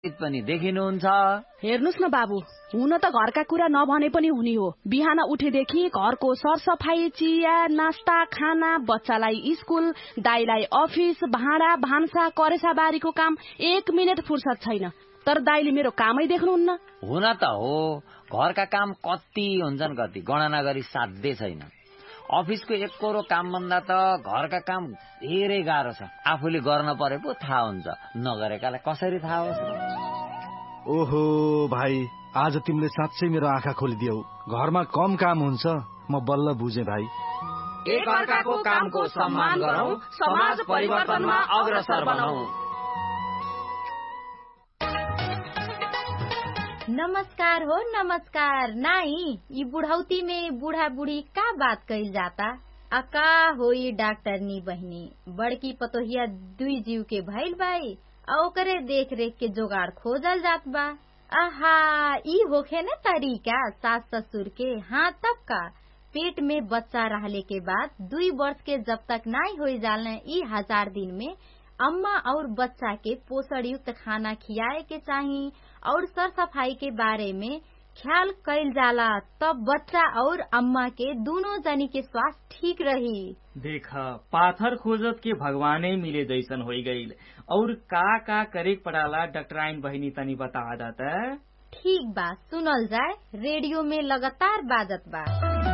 पनि देखिनुहुन्छ। हेर्नुस् न बाबु, हुन त घरका कुरा नभने पनि हुने हो। बिहान उठेदेखि घरको सरसफाई, चिया, नास्ता, खाना, बच्चालाई स्कुल, दाइलाई अफिस, भाँडा भान्सा, करेसा बारीको काम, 1 मिनेट फुर्सद छैन। तर दाइले मेरो कामै देख्नुहुन्न। हुन त हो, घरका काम कति हुन्छन् कति गणना गरी साध्य छैन। अफिसको एक कोरो काम भन्दा त घरका काम धेरै गाह्रो छ। आफूले गर्न परे पो थाहा हुन्छ, नगरेकालाई कसरी थाहा होस्। ओहो भाइ, आज तिमीले साँच्चै मेरो आँखा खोलिदियौ। घरमा कम काम हुन्छ, म बल्ल बुझेँ भाइ। एक अर्काको कामको सम्मान गरौँ, समाज परिवर्तनमा अग्रसर बनाऊ। नमस्कार हो नमस्कार। नाई ये बुढ़ौती में बूढ़ा बूढ़ी का बात कही जाता। अका होई डॉक्टरनी बहनी, बड़की पतोहिया 2 जीव के भइल बाई, ओकरे देख रेख के जोगाड़ खोजल जात बा। आहा, ई होखे न तरीका सास ससुर के। हाँ, तब का पेट में बच्चा रहले के बाद 2 वर्ष के जब तक नाई हो जालने, ई 1000 दिन में अम्मा और बच्चा के पोषण युक्त खाना खियाए के चाहिए और सर सफाई के बारे में ख्याल कैल जाला, तब बच्चा और अम्मा के दोनों जनी के स्वास्थ्य ठीक रही। देखा, पाथर खोजत के भगवाने मिले जैसन हो गईल। और का करे पड़ाला डॉक्टराइन बहिनी तनी बता दाता। ठीक बा, सुनल जाए। रेडियो में लगातार बाजत बा।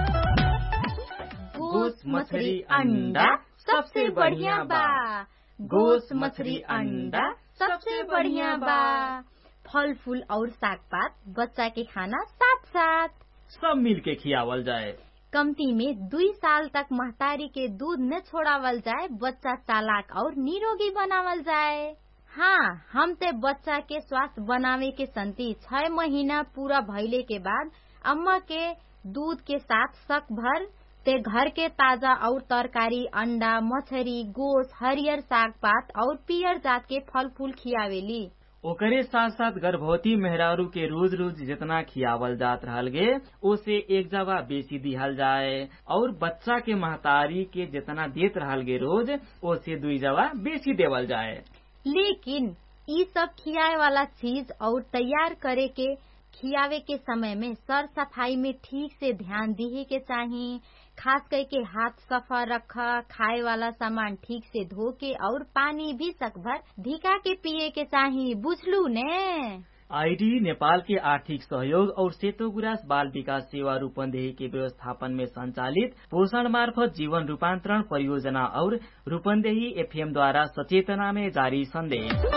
गोस मछली अंडा सबसे बढ़िया बा। गोस मछली अंडा सबसे बढ़िया बा। फल फूल और साग पात बच्चा के खाना साथ साथ सब मिल के खियावल जाए। कमती में 2 साल तक महतारी के दूध न छोड़ावल जाए, बच्चा चालाक और निरोगी बनावल जाए। हाँ, हम ते बच्चा के स्वास्थ्य बनावे के संति 6 महीना पूरा भइले के बाद अम्मा के दूध के साथ शक भर ते घर के ताजा और तरकारी, अंडा, मछली, गोस, हरियर साग पात और पियर जात के फल फूल खियावेली। ओकरे साथ साथ गर्भवती मेहरारू के रोज रोज जितना खियावल जात रहल गे, ओसे 1 जवा बेसी दिहल जाए। और बच्चा के महतारी के जितना देत रहल गे रोज, ओसे 2 जवा बेसी देवल जाए। लेकिन ई सब खियाए वाला चीज और तैयार करे के खियावे के समय में सर सफाई में ठीक से ध्यान दिए के चाहिए। खास करके हाथ सफा रखा, खाए वाला सामान ठीक से धो के और पानी भी सकभर धिका के पिए के चाहिए। बुझलू ने। आईडी नेपाल के आर्थिक सहयोग और सेतो गुराँस बाल विकास सेवा रूपन्देही के व्यवस्थापन में संचालित पोषण मार्फत जीवन रूपांतरण परियोजना और रूपन्देही एफएम द्वारा सचेतना में जारी संदेश।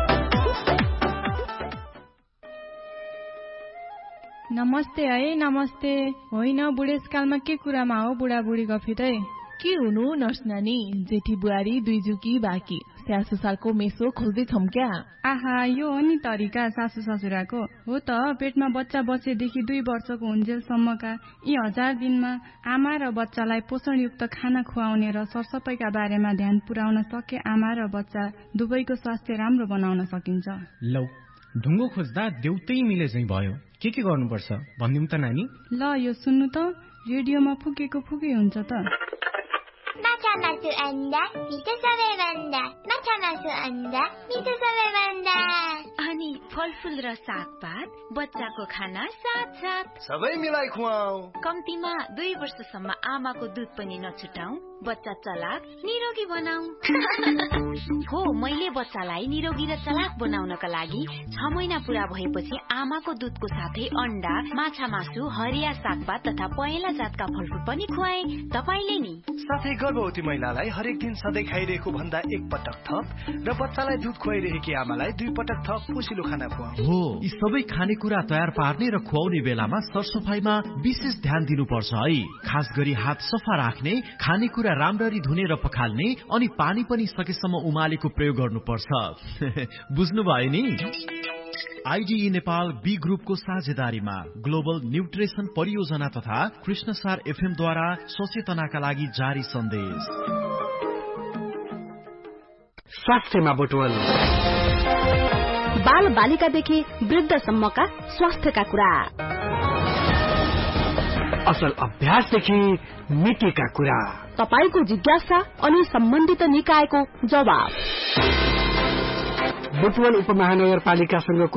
नमस्ते है, नमस्ते। होइन, बुढेसकालमा के कुरामा हो बुढाबुढी गफितै? के हुनु नर्स नानी, जेठी बुहारी 2 जुकी बाँकी स्यासु सालको मेसो खोज्दैछौँ क्या? आहा, यो हो नि तरिका सासु ससुराको। हो त, पेटमा बच्चा बसेदेखि 2 वर्षको हुन्जेलसम्मका यी 1000 दिनमा आमा र बच्चालाई पोषणयुक्त खाना खुवाउने र सरसफाइका बारेमा ध्यान पुर्याउन सके आमा र बच्चा दुवैको स्वास्थ्य राम्रो बनाउन सकिन्छ। लौ, ढुङ्गो खोज्दा देउतै मिले झै भयो। के गर्नुपर्छ भनिदिउँ त नानी? ल, यो सुन्नु त, रेडियोमा फुकेको फुकै हुन्छ त। माछा मासु अन्डा मिठो सबैभन्दा, माछा मासु अन्डा मिठो सबैभन्दा। अनि फलफूल र सागपात बच्चाको खाना साथ साथ सबै मिलाई खुवाऊ। कम्तीमा 2 वर्षसम्म आमाको दुध पनि नछुटाऊ, बच्चा चलाक निरोगी बनाऊ। हो, मैले बच्चालाई निरोगी र चलाक बनाउनका लागि 6 महिना पूरा भएपछि आमाको दुधको साथै अन्डा, माछा मासु, हरिया सागपात तथा पहेँला जातका फलफूल पनि खुवाए। तपाईले नि साथै गर्भवती महिलालाई हरेक दिन सधैँ खाइरहेको भन्दा 1 पटक थप र बच्चालाई दुध खुवाइरहेकी आमालाई 2 पटक थप पोषिलो खाना खुवाऊ। हो, यी सबै खानेकुरा तयार पार्ने र खुवाउने बेलामा सरसफाइमा विशेष ध्यान दिनुपर्छ है। खास गरी हात सफा राख्ने, खानेकुरा राम्ररी धुने र पखाल्ने, अनि पानी पनि सकेसम्म उमालेको प्रयोग गर्नुपर्छ। बुझ्नुभयो नि? आईडीई नेपाल बी ग्रुपको साझेदारीमा ग्लोबल न्यूट्रिसन परियोजना तथा कृष्णसार एफएम द्वारा सचेतनाका लागि जारी सन्देश। स्वास्थ्यमा बुटवल, बाल बालिकादेखि वृद्धसम्मका स्वास्थ्यका कुरा, असल अभ्यासदेखि मिकेका कुरा, तपाईको जिज्ञासा अनि सम्बन्धित निकायको जवाब। बुटवल उपमहानगरपालिकासँग